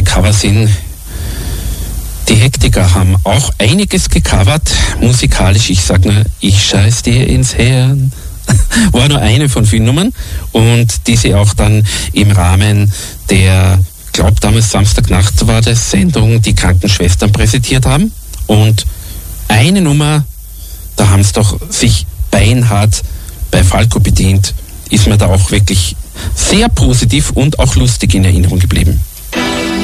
Cover sind. Die Hektiker haben auch einiges gecovert, musikalisch. Ich sag nur, ich scheiß dir ins Hirn. War nur eine von vielen Nummern und die sie auch dann im Rahmen der, glaub damals Samstagnacht war das, Sendung Die Krankenschwestern präsentiert haben. Und eine Nummer, da haben sie doch sich beinhart bei Falco bedient, ist mir da auch wirklich sehr positiv und auch lustig in Erinnerung geblieben.